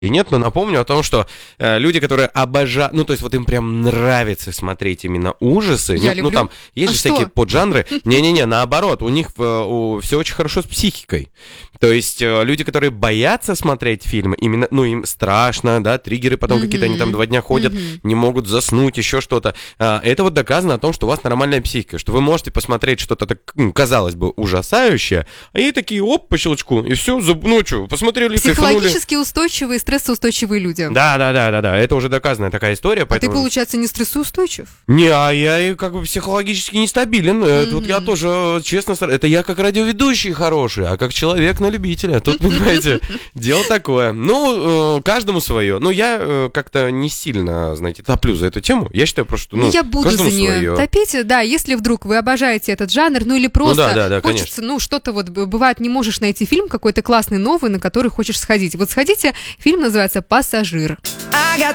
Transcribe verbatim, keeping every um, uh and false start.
И нет, но напомню о том, что э, люди, которые обожают, ну, то есть вот им прям нравится смотреть именно ужасы. Я ну, люблю. там есть А же что? всякие поджанры. Не-не-не, наоборот, у них все очень хорошо с психикой. То есть э, люди, которые боятся смотреть фильмы, именно, ну, им страшно, да, триггеры потом Мгм. какие-то, они там два дня ходят, Мгм. не могут заснуть, еще что-то. А, это вот доказано о том, что у вас нормальная психика, что вы можете посмотреть что-то, так, ну, казалось бы, ужасающее, а и такие, оп, по щелчку, и все, ну, что, посмотрели, кайфанули. Психологически устойчивые, стрессоустойчивые люди. Да, да, да, да, да. Это уже доказанная такая история. А Поэтому... ты, получается, не стрессоустойчив? Не, а я и как бы психологически нестабилен. Это вот я Мгм. тоже, честно, стар- это я как радиоведущий хороший, а как человек на любителя. Тут, понимаете, дело такое. Ну, э, каждому свое. Ну, я э, как-то не сильно, знаете, топлю за эту тему. Я считаю просто, что, ну, Я буду каждому за нее свое. топить. Да, если вдруг вы обожаете этот жанр, ну или просто да, да, да, хочется, ну, что-то вот, б- бывает, не можешь найти фильм какой-то классный, новый, на который хочешь сходить. Вот сходите, фильм называется «Пассажир».